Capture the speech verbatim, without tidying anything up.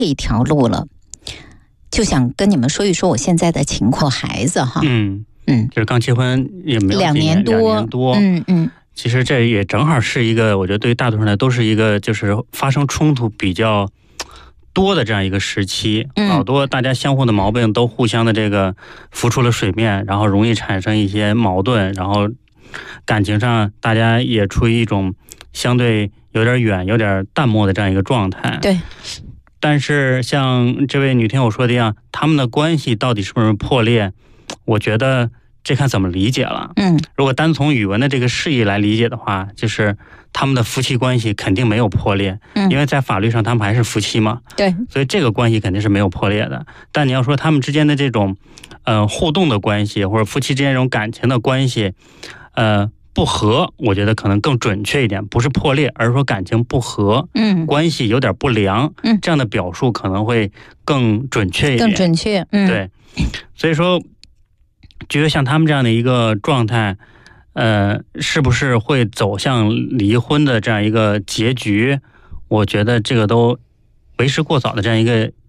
一条路了，就想跟你们说一说我现在的情况，孩子哈， 嗯嗯， 就是刚结婚也没有两年多， 两年多， 嗯嗯。 其实这也正好是一个，我觉得对于大多数人来都是一个就是发生冲突比较多的这样一个时期，好多大家相互的毛病都互相的这个浮出了水面，然后容易产生一些矛盾，然后感情上大家也处于一种相对有点远、有点淡漠的这样一个状态。 对。 但是像这位女听友说的一样，他们的关系到底是不是破裂？我觉得这看怎么理解了。 嗯， 如果单从语文的这个释义来理解的话，就是他们的夫妻关系肯定没有破裂， 嗯， 因为在法律上他们还是夫妻嘛。 对， 所以这个关系肯定是没有破裂的。但你要说他们之间的这种呃互动的关系，或者夫妻之间这种感情的关系，呃不和，我觉得可能更准确一点，不是破裂，而是说感情不和， 嗯， 关系有点不良， 嗯， 这样的表述可能会更准确一点， 更准确，嗯， 对。所以说觉得像他们这样的一个状态，呃，是不是会走向离婚的这样一个结局？我觉得这个都为时过早的这样一个